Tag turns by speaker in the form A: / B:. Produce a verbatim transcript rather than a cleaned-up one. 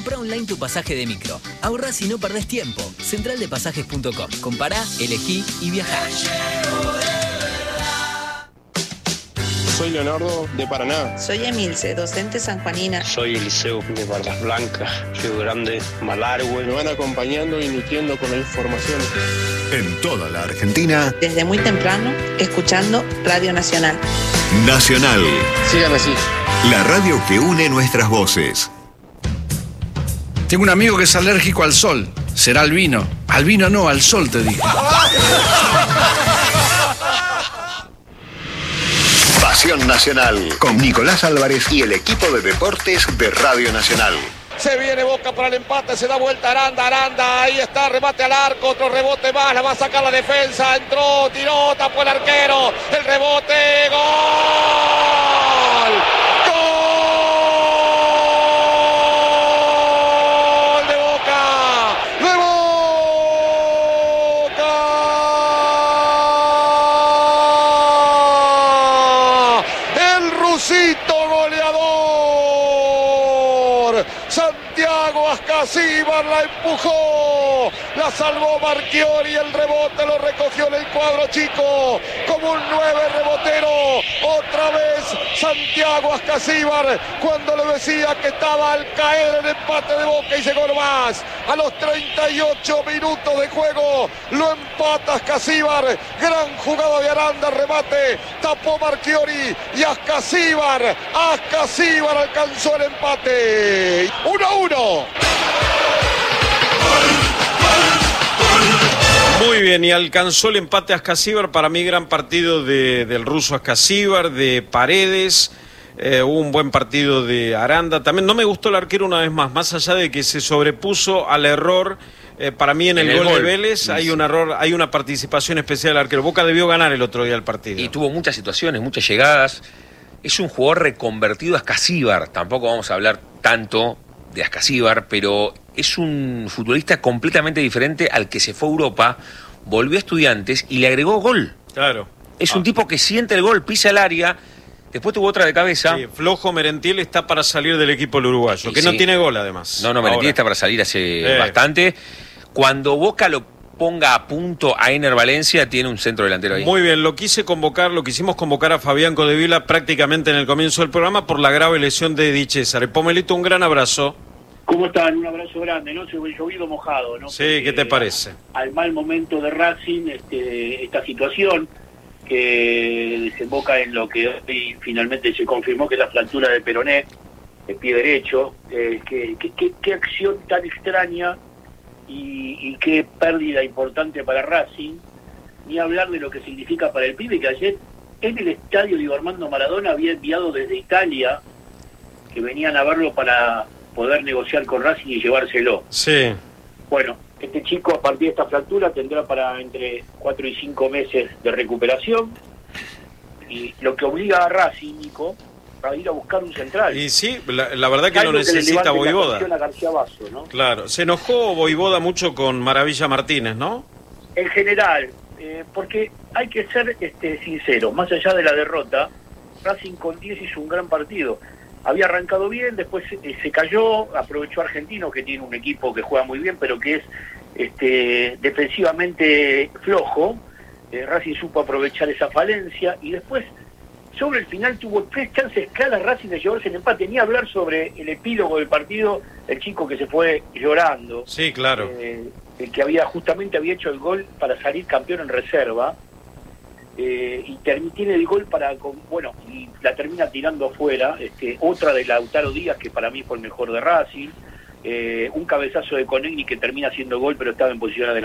A: Compra online tu pasaje de micro. Ahorrás y no perdés tiempo. central de pasajes punto com. Compará, elegí y viajá.
B: Soy Leonardo, de Paraná.
C: Soy Emilce, docente sanjuanina.
D: Soy Eliseo, de Barras Blancas, Río Grande, Malargüe.
B: Me van acompañando y nutriendo con la información.
E: En toda la Argentina.
C: Desde muy temprano, escuchando Radio Nacional.
E: Nacional.
B: Sigan así.
E: La radio que une nuestras voces.
F: Tengo un amigo que es alérgico al sol. Será al vino. Al vino no, al sol te digo.
E: Pasión Nacional, con Nicolás Álvarez y el equipo de deportes de Radio Nacional.
G: Se viene Boca para el empate, se da vuelta Aranda, Aranda, ahí está, remate al arco, otro rebote más, la va a sacar la defensa, entró, tiró, tapó el arquero, el rebote, ¡gol! ¡Gol de Boca! ¡De Boca! El rusito goleador, Santiago Ascasíbar la empujó, la salvó Marchiori, el rebote lo recogió en el cuadro chico, como un nueve rebotero, otra vez Santiago Ascasíbar, cuando le decía que estaba al caer el empate de Boca y llegó más, a los treinta y ocho minutos de juego, lo empata Ascasíbar, gran jugada de Aranda, remate, tapó Marchiori y Ascasíbar, Ascasíbar alcanzó el empate, uno a uno.
H: Muy bien, y alcanzó el empate Ascasíbar. Para mí gran partido de, del ruso Ascasíbar, de Paredes, eh, hubo un buen partido de Aranda. También no me gustó el arquero una vez más, más allá de que se sobrepuso al error. Eh, para mí en el, en el gol, gol de Vélez sí, hay un error, hay una participación especial del arquero. Boca debió ganar el otro día el partido.
I: Y tuvo muchas situaciones, muchas llegadas. Es un jugador reconvertido a Ascasíbar. Tampoco vamos a hablar tanto de Ascasíbar, pero es un futbolista completamente diferente al que se fue a Europa, volvió a Estudiantes y le agregó gol.
H: Claro.
I: Es
H: ah.
I: un tipo que siente el gol, pisa el área, después tuvo otra de cabeza.
H: Sí, flojo Merentiel está para salir del equipo uruguayo, sí, que sí. no tiene gol además.
I: No, no, Merentiel está para salir hace eh. bastante. Cuando Boca lo ponga a punto a Ener Valencia, tiene un centro delantero ahí.
H: Muy bien, lo quise convocar, lo quisimos convocar a Fabián Codevila prácticamente en el comienzo del programa por la grave lesión de Di César. Pomelito, un gran abrazo.
J: ¿Cómo están? Un abrazo grande, ¿no? Se ve llovido mojado, ¿no?
H: Sí, porque, ¿qué te parece?
J: Al mal momento de Racing, este, esta situación que desemboca en lo que hoy finalmente se confirmó que es la fractura de peroné, el pie derecho, eh, que, que, que, qué acción tan extraña y, y qué pérdida importante para Racing, ni hablar de lo que significa para el pibe, que ayer en el estadio Diego Armando Maradona había enviado desde Italia, que venían a verlo para poder negociar con Racing y llevárselo.
H: Sí.
J: Bueno, este chico a partir de esta fractura tendrá para entre cuatro y cinco meses de recuperación, y lo que obliga a Racing, Nico, a ir a buscar un central.
H: Y sí, la, la verdad que lo necesita Voivoda.
J: A García Basso, ¿no?
H: Claro, se enojó Voivoda mucho con Maravilla Martínez, ¿no?
J: En general, eh, porque hay que ser este, sincero, más allá de la derrota, Racing con diez hizo un gran partido. Había arrancado bien, después eh, se cayó, aprovechó Argentino, que tiene un equipo que juega muy bien, pero que es este, defensivamente flojo. Eh, Racing supo aprovechar esa falencia y después, sobre el final, tuvo tres chances claras Racing de llevarse el empate. Ni hablar sobre el epílogo del partido, el chico que se fue llorando.
H: Sí, claro.
J: Eh, el que había justamente había hecho el gol para salir campeón en reserva. Eh, y tiene el gol para, con, bueno, y la termina tirando afuera, este, otra de Lautaro Díaz, que para mí fue el mejor de Racing, eh, un cabezazo de Conegni que termina siendo gol, pero estaba en posición adelantada.